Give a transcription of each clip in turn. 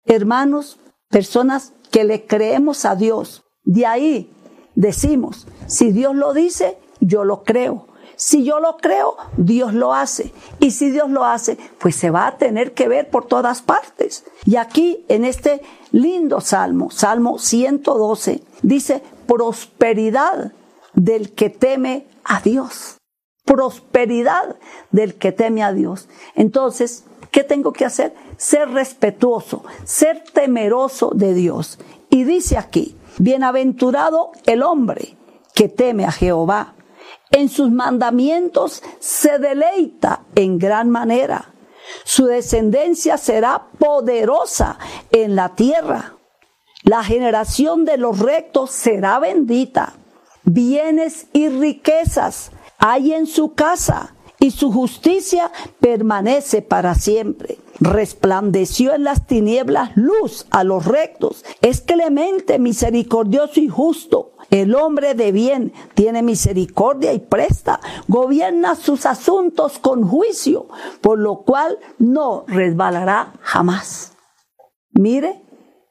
hermanos, personas que le creemos a Dios. De ahí decimos, si Dios lo dice, yo lo creo. Si yo lo creo, Dios lo hace. Y si Dios lo hace, pues se va a tener que ver por todas partes. Y aquí, en este lindo salmo, Salmo 112, dice, prosperidad del que teme a Dios. Prosperidad del que teme a Dios. Entonces, ¿qué tengo que hacer? Ser respetuoso, ser temeroso de Dios. Y dice aquí, bienaventurado el hombre que teme a Jehová. En sus mandamientos se deleita en gran manera. Su descendencia será poderosa en la tierra. La generación de los rectos será bendita. Bienes y riquezas hay en su casa, y su justicia permanece para siempre. Resplandeció en las tinieblas luz a los rectos. Es clemente, misericordioso y justo. El hombre de bien tiene misericordia y presta. Gobierna sus asuntos con juicio, por lo cual no resbalará jamás. Mire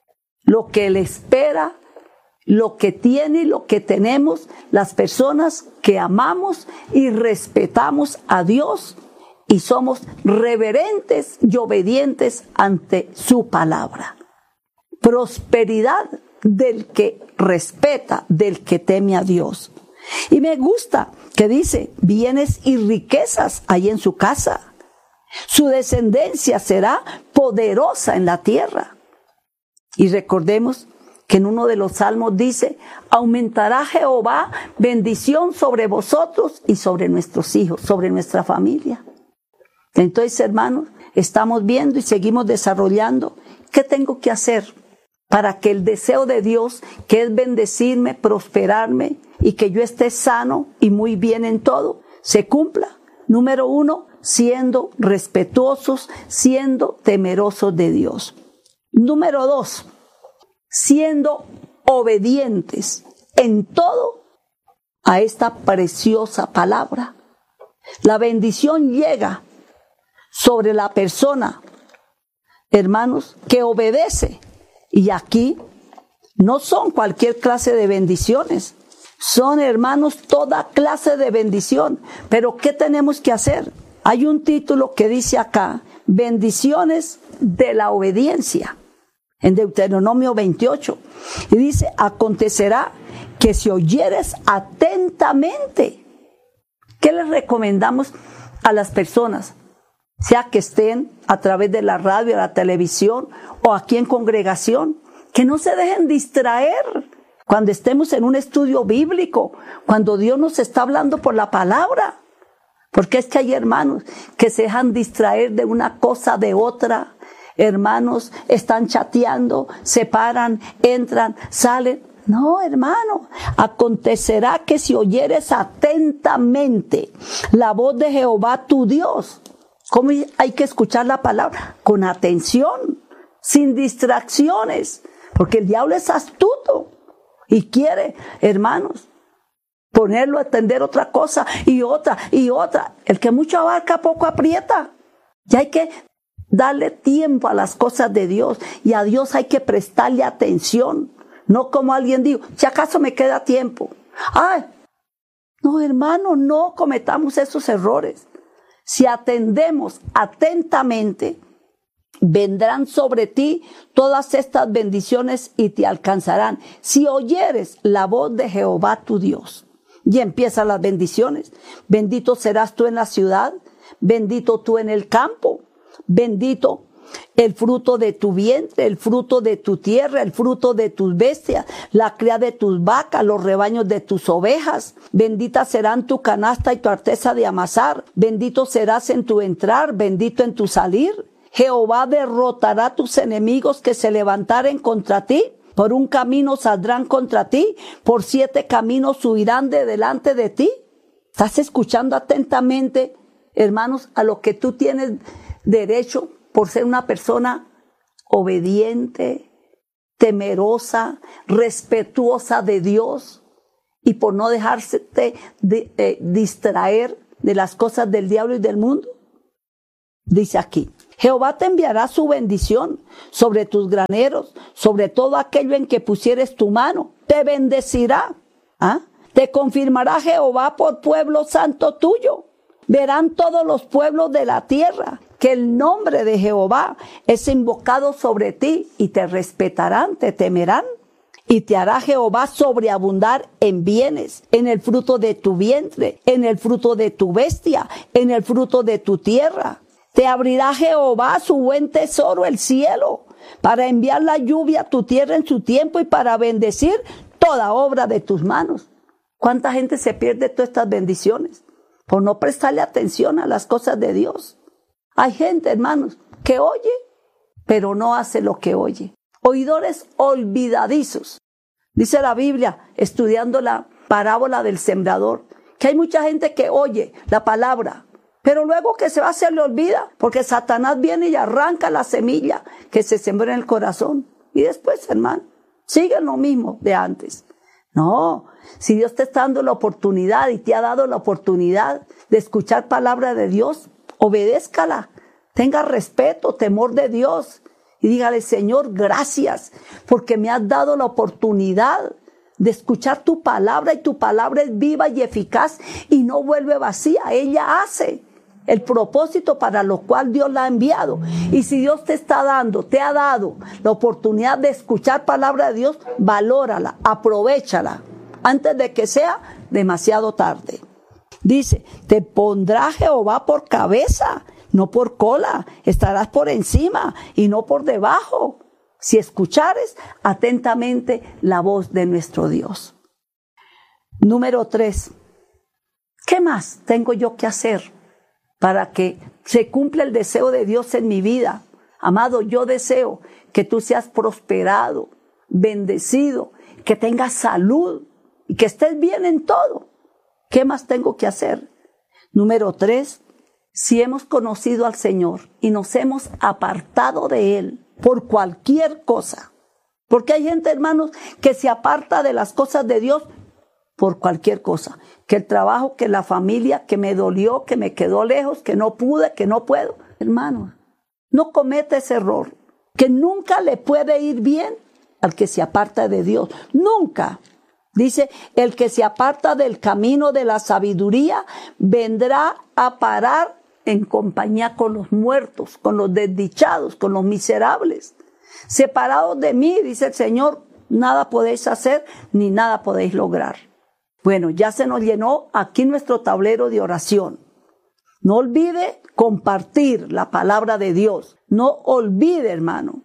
lo que le espera, lo que tiene y lo que tenemos las personas que amamos y respetamos a Dios y somos reverentes y obedientes ante su palabra. Prosperidad del que respeta, del que teme a Dios. Y me gusta que dice, bienes y riquezas hay en su casa. Su descendencia será poderosa en la tierra. Y recordemos que en uno de los salmos dice, aumentará Jehová bendición sobre vosotros y sobre nuestros hijos, sobre nuestra familia. Entonces, hermanos, estamos viendo y seguimos desarrollando. ¿Qué tengo que hacer para que el deseo de Dios, que es bendecirme, prosperarme y que yo esté sano y muy bien en todo, se cumpla? Número 1, siendo respetuosos, siendo temerosos de Dios. Número 2, siendo obedientes en todo a esta preciosa palabra. La bendición llega sobre la persona, hermanos, que obedece. Y aquí no son cualquier clase de bendiciones, son, hermanos, toda clase de bendición. Pero ¿qué tenemos que hacer? Hay un título que dice acá, bendiciones de la obediencia, en Deuteronomio 28. Y dice, acontecerá que si oyeres atentamente. ¿Qué les recomendamos a las personas? Sea que estén a través de la radio, la televisión o aquí en congregación, que no se dejen distraer cuando estemos en un estudio bíblico, cuando Dios nos está hablando por la palabra. Porque es que hay hermanos que se dejan distraer de una cosa, de otra. Hermanos, están chateando, se paran, entran, salen. No, hermano, acontecerá que si oyeres atentamente la voz de Jehová tu Dios. ¿Cómo hay que escuchar la palabra? Con atención, sin distracciones, porque el diablo es astuto y quiere, hermanos, ponerlo a atender otra cosa y otra y otra. El que mucho abarca, poco aprieta. Y hay que darle tiempo a las cosas de Dios, y a Dios hay que prestarle atención. No como alguien dijo, si acaso me queda tiempo. Ay, no, hermano, no cometamos esos errores. Si atendemos atentamente, vendrán sobre ti todas estas bendiciones y te alcanzarán. Si oyeres la voz de Jehová tu Dios. Y empiezan las bendiciones. Bendito serás tú en la ciudad, bendito tú en el campo, bendito el fruto de tu vientre, el fruto de tu tierra, el fruto de tus bestias, la cría de tus vacas, los rebaños de tus ovejas. Benditas serán tu canasta y tu arteza de amasar. Bendito serás en tu entrar, bendito en tu salir. Jehová derrotará tus enemigos que se levantaren contra ti. Por un camino saldrán contra ti, por 7 caminos huirán de delante de ti. ¿Estás escuchando atentamente, hermanos, a lo que tú tienes derecho por ser una persona obediente, temerosa, respetuosa de Dios, y por no dejarse distraer de las cosas del diablo y del mundo? Dice aquí, Jehová te enviará su bendición sobre tus graneros, sobre todo aquello en que pusieres tu mano. Te bendecirá. Te confirmará Jehová por pueblo santo tuyo. Verán todos los pueblos de la tierra que el nombre de Jehová es invocado sobre ti, y te respetarán, te temerán. Y te hará Jehová sobreabundar en bienes, en el fruto de tu vientre, en el fruto de tu bestia, en el fruto de tu tierra. Te abrirá Jehová su buen tesoro, el cielo, para enviar la lluvia a tu tierra en su tiempo y para bendecir toda obra de tus manos. ¿Cuánta gente se pierde todas estas bendiciones por no prestarle atención a las cosas de Dios? Hay gente, hermanos, que oye, pero no hace lo que oye. Oidores olvidadizos. Dice la Biblia, estudiando la parábola del sembrador, que hay mucha gente que oye la palabra, pero luego que se va, se le olvida, porque Satanás viene y arranca la semilla que se sembró en el corazón. Y después, hermano, sigue lo mismo de antes. No, si Dios te está dando la oportunidad y te ha dado la oportunidad de escuchar palabra de Dios, obedézcala. Tenga respeto, temor de Dios. Y dígale: Señor, gracias, porque me has dado la oportunidad de escuchar tu palabra, y tu palabra es viva y eficaz y no vuelve vacía. Ella hace el propósito para lo cual Dios la ha enviado. Y si Dios te ha dado la oportunidad de escuchar palabra de Dios, valórala, aprovéchala, antes de que sea demasiado tarde. Dice: te pondrá Jehová por cabeza, no por cola. Estarás por encima y no por debajo, si escuchares atentamente la voz de nuestro Dios. Número 3. ¿Qué más tengo yo que hacer para que se cumpla el deseo de Dios en mi vida? Amado, yo deseo que tú seas prosperado, bendecido, que tengas salud y que estés bien en todo. ¿Qué más tengo que hacer? Número 3. Si hemos conocido al Señor y nos hemos apartado de Él por cualquier cosa, porque hay gente, hermanos, que se aparta de las cosas de Dios por cualquier cosa, que el trabajo, que la familia, que me dolió, que me quedó lejos, que no pude, que no puedo. Hermano, no cometa ese error, que nunca le puede ir bien al que se aparta de Dios, nunca. Dice: el que se aparta del camino de la sabiduría vendrá a parar en compañía con los muertos, con los desdichados, con los miserables. Separados de mí, dice el Señor, nada podéis hacer ni nada podéis lograr. Bueno, ya se nos llenó aquí nuestro tablero de oración. No olvide compartir la palabra de Dios. No olvide, hermano.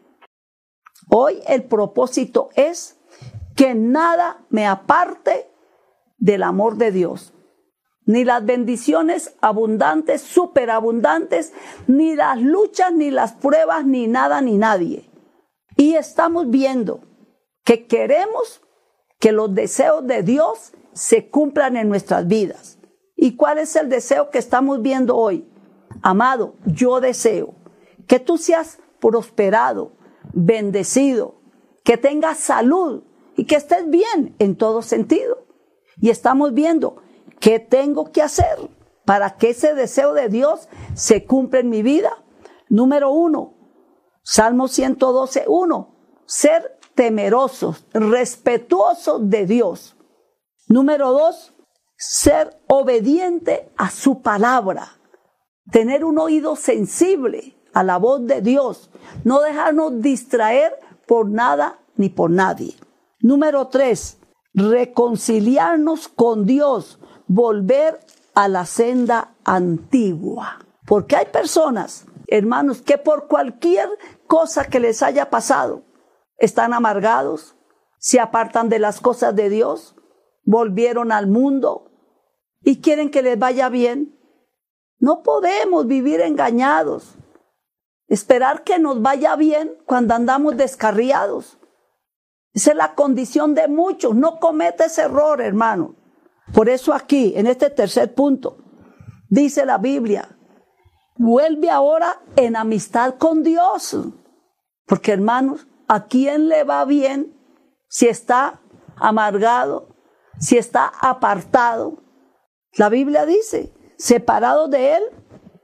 Hoy el propósito es que nada me aparte del amor de Dios. Ni las bendiciones abundantes, superabundantes, ni las luchas, ni las pruebas, ni nada, ni nadie. Y estamos viendo que queremos que los deseos de Dios se cumplan en nuestras vidas. ¿Y cuál es el deseo que estamos viendo hoy? Amado, yo deseo que tú seas prosperado, bendecido, que tengas salud y que estés bien en todo sentido. Y estamos viendo qué tengo que hacer para que ese deseo de Dios se cumpla en mi vida. Número 1, Salmo 112:1, ser temerosos, respetuosos de Dios. Número 2, ser obediente a su palabra, tener un oído sensible a la voz de Dios, no dejarnos distraer por nada ni por nadie. Número 3, reconciliarnos con Dios, volver a la senda antigua. Porque hay personas, hermanos, que por cualquier cosa que les haya pasado, están amargados, se apartan de las cosas de Dios, volvieron al mundo y quieren que les vaya bien. No podemos vivir engañados, esperar que nos vaya bien cuando andamos descarriados. Esa es la condición de muchos. No cometa ese error, hermano. Por eso aquí, en este tercer punto, dice la Biblia: vuelve ahora en amistad con Dios. Porque, hermanos, ¿a quién le va bien si está amargado, si está apartado? La Biblia dice: separado de Él,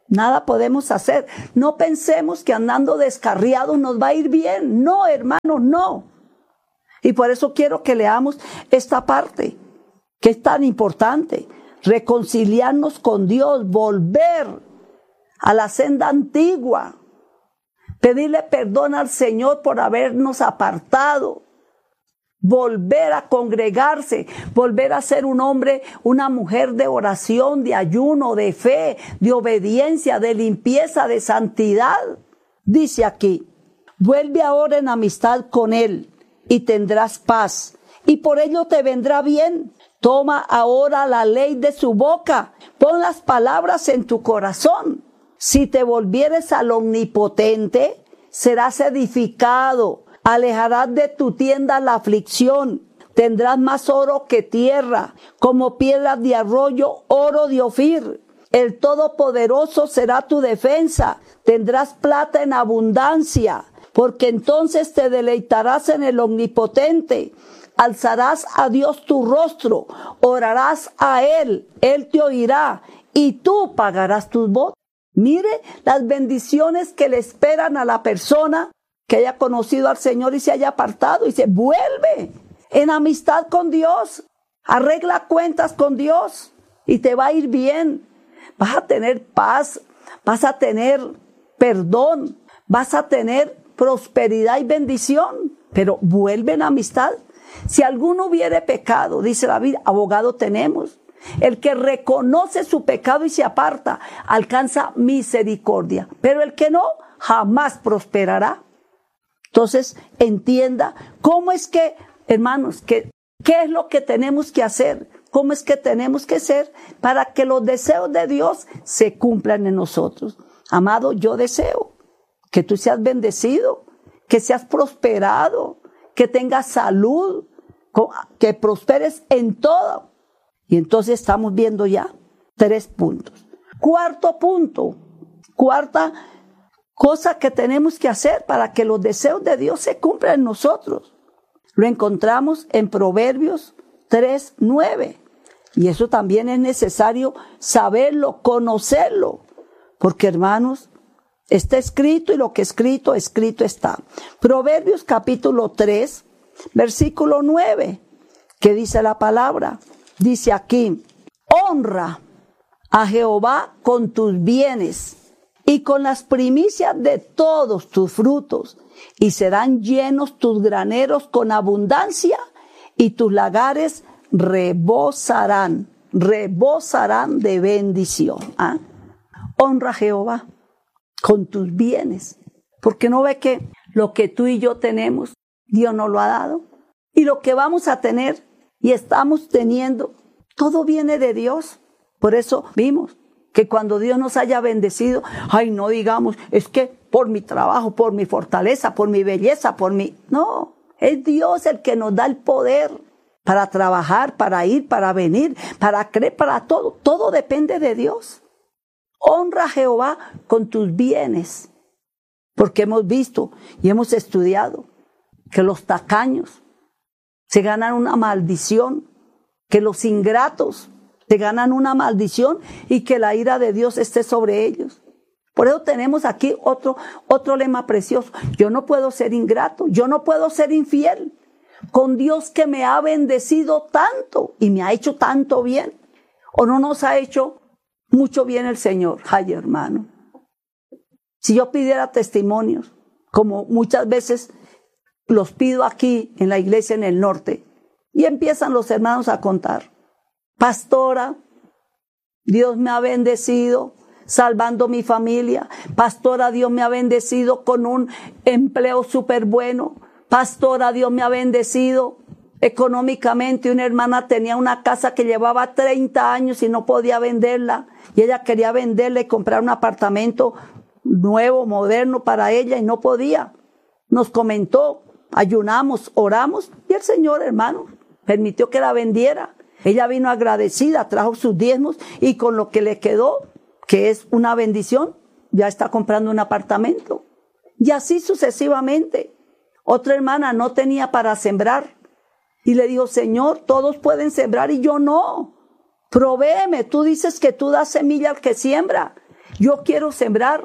Nada podemos hacer. No pensemos que andando descarriados nos va a ir bien. No, hermanos, no. Y por eso quiero que leamos esta parte, que es tan importante. Reconciliarnos con Dios, volver a la senda antigua. Pedirle perdón al Señor por habernos apartado. Volver a congregarse, volver a ser un hombre, una mujer de oración, de ayuno, de fe, de obediencia, de limpieza, de santidad. Dice aquí, vuelve ahora en amistad con Él y tendrás paz, y por ello te vendrá bien. Toma ahora la ley de su boca, pon las palabras en tu corazón. Si te volvieres al Omnipotente, serás edificado. Alejarás de tu tienda la aflicción, tendrás más oro que tierra, como piedras de arroyo, oro de Ofir. El Todopoderoso será tu defensa, tendrás plata en abundancia, porque entonces te deleitarás en el Omnipotente. Alzarás a Dios tu rostro, orarás a Él te oirá, y tú pagarás tus votos. Mire las bendiciones que le esperan a la persona que haya conocido al Señor y se haya apartado, y se vuelve en amistad con Dios, arregla cuentas con Dios y te va a ir bien. Vas a tener paz, vas a tener perdón, vas a tener prosperidad y bendición, pero vuelve en amistad. Si alguno hubiere pecado, dice la Biblia, abogado tenemos. El que reconoce su pecado y se aparta, alcanza misericordia, pero el que no, jamás prosperará. Entonces, entienda cómo es que, hermanos, qué es lo que tenemos que hacer, cómo es que tenemos que ser para que los deseos de Dios se cumplan en nosotros. Amado, yo deseo que tú seas bendecido, que seas prosperado, que tengas salud, que prosperes en todo. Y entonces estamos viendo ya 3 puntos. Cuarto punto, cuarta cosa que tenemos que hacer para que los deseos de Dios se cumplan en nosotros. Lo encontramos en Proverbios 3:9. Y eso también es necesario saberlo, conocerlo. Porque, hermanos, está escrito y lo que escrito está. Proverbios capítulo 3, versículo 9. ¿Qué dice la palabra? Dice aquí, honra a Jehová con tus bienes y con las primicias de todos tus frutos, y serán llenos tus graneros con abundancia, y tus lagares rebosarán de bendición. ¿Ah? Honra a Jehová con tus bienes, porque no ve que lo que tú y yo tenemos, Dios nos lo ha dado, y lo que vamos a tener y estamos teniendo, todo viene de Dios. Por eso vimos que cuando Dios nos haya bendecido, ay, no digamos, es que por mi trabajo, por mi fortaleza, por mi belleza, no, es Dios el que nos da el poder para trabajar, para ir, para venir, para creer, para todo depende de Dios. Honra a Jehová con tus bienes, porque hemos visto y hemos estudiado que los tacaños se ganan una maldición, que los ingratos se ganan una maldición y que la ira de Dios esté sobre ellos. Por eso tenemos aquí otro lema precioso. Yo no puedo ser ingrato, yo no puedo ser infiel con Dios que me ha bendecido tanto y me ha hecho tanto bien. ¿O no nos ha hecho mucho bien el Señor? Ay, hermano, si yo pidiera testimonios, como muchas veces los pido aquí en la iglesia en el norte, y empiezan los hermanos a contar. Pastora, Dios me ha bendecido salvando mi familia. Pastora, Dios me ha bendecido con un empleo súper bueno. Pastora, Dios me ha bendecido económicamente. Una hermana tenía una casa que llevaba 30 años y no podía venderla. Y ella quería venderla y comprar un apartamento nuevo, moderno para ella y no podía. Nos comentó, ayunamos, oramos y el Señor, hermano, permitió que la vendiera. Ella vino agradecida, trajo sus diezmos y con lo que le quedó, que es una bendición, ya está comprando un apartamento. Y así sucesivamente. Otra hermana no tenía para sembrar y le dijo, Señor, todos pueden sembrar y yo no. Provéeme, tú dices que tú das semilla al que siembra. yo quiero sembrar.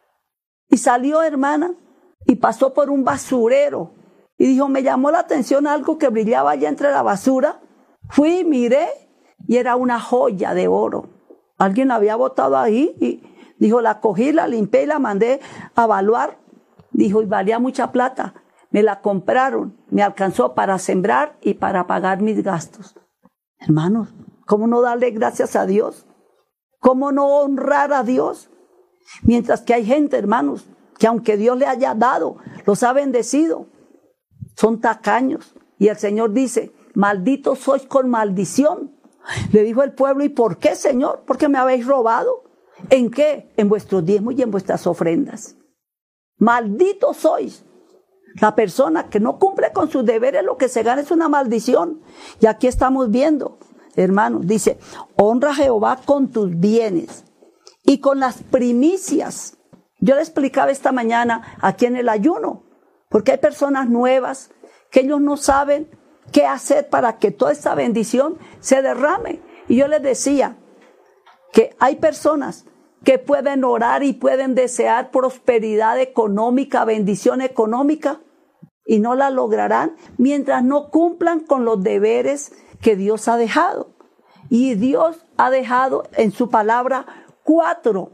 Y salió, hermana, y pasó por un basurero. Y dijo, me llamó la atención algo que brillaba allá entre la basura. Fui, miré, y era una joya de oro. Alguien la había botado ahí y dijo, la cogí, la limpié y la mandé a evaluar. Dijo, y valía mucha plata. Me la compraron, me alcanzó para sembrar y para pagar mis gastos. Hermanos, ¿cómo no darle gracias a Dios? ¿Cómo no honrar a Dios? Mientras que hay gente, hermanos, que aunque Dios le haya dado, los ha bendecido, son tacaños. Y el Señor dice, malditos sois con maldición. Le dijo el pueblo, ¿y por qué, Señor? Porque me habéis robado. ¿En qué? En vuestros diezmos y en vuestras ofrendas. Malditos sois. La persona que no cumple con sus deberes, lo que se gana es una maldición. Y aquí estamos viendo, hermanos, dice, honra a Jehová con tus bienes y con las primicias. Yo le explicaba esta mañana aquí en el ayuno, porque hay personas nuevas que ellos no saben qué hacer para que toda esta bendición se derrame. Y yo les decía que hay personas que pueden orar y pueden desear prosperidad económica, bendición económica, y no la lograrán mientras no cumplan con los deberes que Dios ha dejado. Y Dios ha dejado en su palabra 4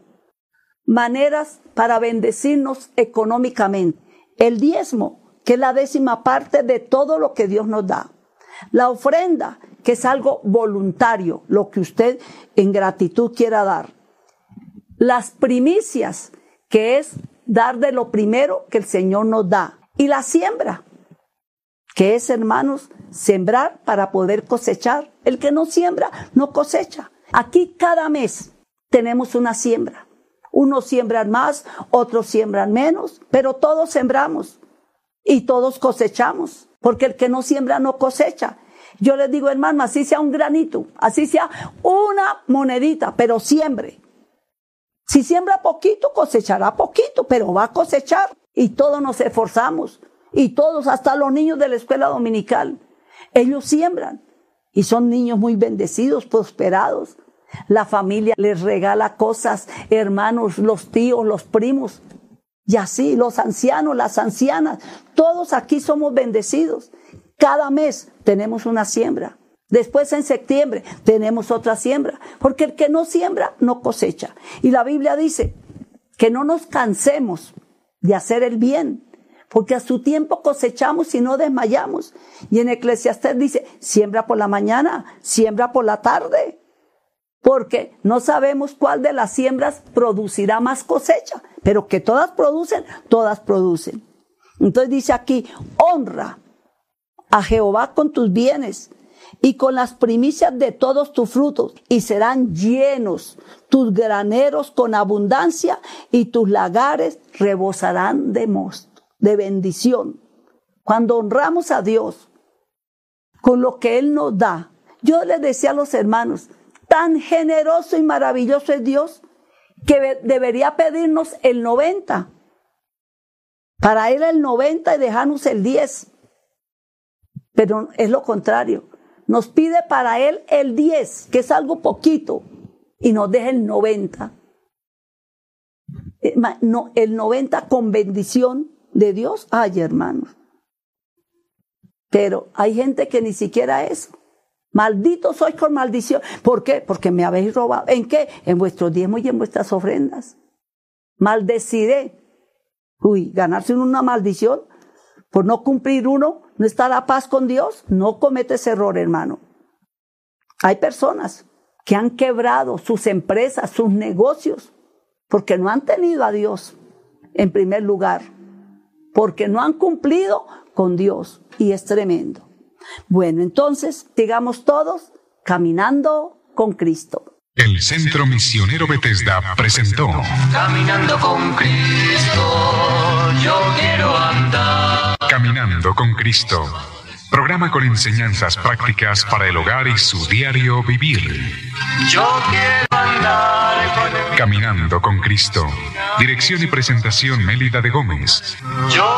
maneras para bendecirnos económicamente. El diezmo, que es la 10ª parte de todo lo que Dios nos da. La ofrenda, que es algo voluntario, lo que usted en gratitud quiera dar. Las primicias, que es dar de lo primero que el Señor nos da. Y la siembra, que es, hermanos, sembrar para poder cosechar. El que no siembra, no cosecha. Aquí cada mes tenemos una siembra. Unos siembran más, otros siembran menos, pero todos sembramos y todos cosechamos, porque el que no siembra no cosecha. Yo les digo, hermano, así sea un granito, así sea una monedita, pero siembre. Si siembra poquito, cosechará poquito, pero va a cosechar. Y todos nos esforzamos, y todos, hasta los niños de la escuela dominical, ellos siembran, y son niños muy bendecidos, prosperados. La familia les regala cosas, hermanos, los tíos, los primos, y así, los ancianos, las ancianas, todos aquí somos bendecidos. Cada mes tenemos una siembra. Después en septiembre tenemos otra siembra, porque el que no siembra no cosecha. Y la Biblia dice que no nos cansemos de hacer el bien, porque a su tiempo cosechamos y no desmayamos. Y en Eclesiastés dice, siembra por la mañana, siembra por la tarde, porque no sabemos cuál de las siembras producirá más cosecha, pero que todas producen, todas producen. Entonces dice aquí, honra a Jehová con tus bienes y con las primicias de todos tus frutos, y serán llenos tus graneros con abundancia, y tus lagares rebosarán de mosto, de bendición. Cuando honramos a Dios con lo que Él nos da, yo les decía a los hermanos, tan generoso y maravilloso es Dios, que debería pedirnos el 90, para Él el 90 y dejarnos el 10, pero es lo contrario. Nos pide para Él el 10, que es algo poquito, y nos deja el 90. No, el 90 con bendición de Dios. Ay, hermanos. Pero hay gente que ni siquiera eso. Malditos sois con maldición. ¿Por qué? Porque me habéis robado. ¿En qué? En vuestros diezmos y en vuestras ofrendas. Maldeciré. Uy, ganarse una maldición por no cumplir uno, no está la paz con Dios. No comete ese error, hermano. Hay personas que han quebrado sus empresas, sus negocios, porque no han tenido a Dios en primer lugar, porque no han cumplido con Dios, y es tremendo. Bueno, entonces, sigamos todos caminando con Cristo. El Centro Misionero Bethesda presentó Caminando con Cristo, yo quiero andar. Caminando con Cristo, programa con enseñanzas prácticas para el hogar y su diario vivir. Yo quiero andar con el... Caminando con Cristo, dirección y presentación Mélida de Gómez. Yo